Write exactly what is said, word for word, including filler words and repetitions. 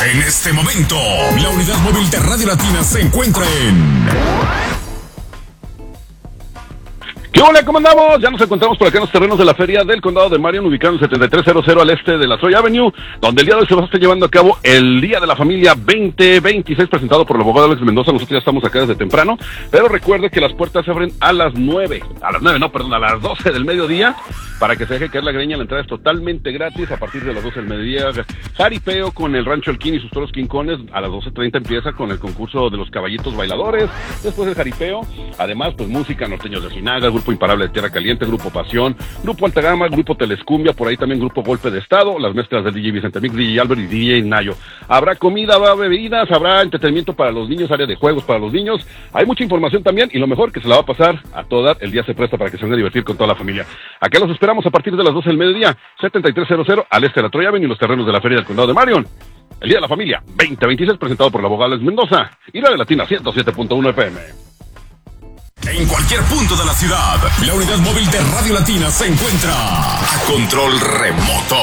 En este momento, la unidad móvil de Radio Latina se encuentra en... ¿Qué hola? ¿Cómo andamos? Ya nos encontramos por acá en los terrenos de la Feria del Condado de Marion, ubicado en setenta y tres cero cero al este de la Troy Avenue, donde el día de hoy se va a estar llevando a cabo el Día de la Familia veinte veintiséis, presentado por el abogado Alex Mendoza. Nosotros ya estamos acá desde temprano, pero recuerde que las puertas se abren a las nueve, a las nueve, no, perdón, a las doce del mediodía, para que se deje caer la greña. La entrada es totalmente gratis a partir de las doce del mediodía. Jaripeo con el Rancho El King y sus toros quincones. A las doce treinta empieza con el concurso de los caballitos bailadores. Después del jaripeo, además, pues música, Norteños de Sinaga, Grupo Imparable de Tierra Caliente, Grupo Pasión, Grupo Alta Gama, Grupo Telescumbia, por ahí también Grupo Golpe de Estado, las mezclas del D J Vicente Mix, D J Albert y D J Nayo. Habrá comida, habrá bebidas, habrá entretenimiento para los niños, área de juegos para los niños. Hay mucha información también, y lo mejor, que se la va a pasar a toda. El día se presta para que se van a divertir con toda la familia. Acá los esperamos a partir de las doce del mediodía, setenta y tres cero cero al este de la Troy Avenue, y los terrenos de la Feria del Condado de Marion. El Día de la Familia veinte veintiséis, presentado por el abogado Alex Mendoza y Radio Latina ciento siete punto uno F M. En cualquier punto de la ciudad, la unidad móvil de Radio Latina se encuentra a control remoto.